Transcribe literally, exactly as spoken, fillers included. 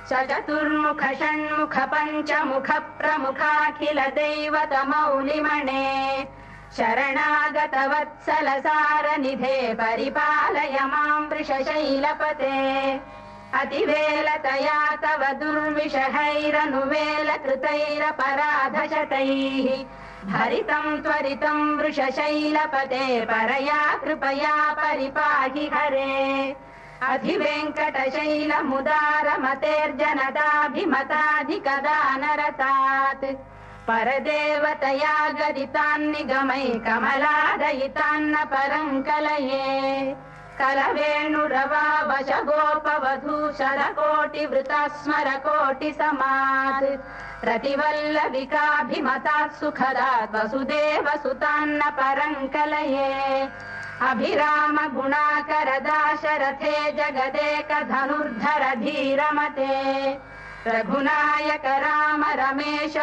चतुर्मुख षण्मुख पञ्चमुख प्रमुखाखिल दैवतमौलिमणे शरणागत वत्सल सारनिधे परिपालय मां वृषशैलपते अतिवेलतया तव दुर्विषहैरनुवेलकृतैरपराधशतैः भरितं त्वरितं वृषशैलपते परया कृपया परिपाहि हरे अधिवेङ्कटशैलमुदारमतेर्जनदाभिमताधिकदानरतात् परदेवतया गदितान्निगमै कमलादयितान्न परं कलये कलवेणुरवावशगोपवधूशरकोटिवृतास्मरकोटिसमात् रतिवल्लविकाभिमतात् सुखदात् वसुदेवसुतान्न परं कलये अभिराम गुणाकर दाशरथे जगदेक धनुर्धर धीरमते रघुनायक राम रमेश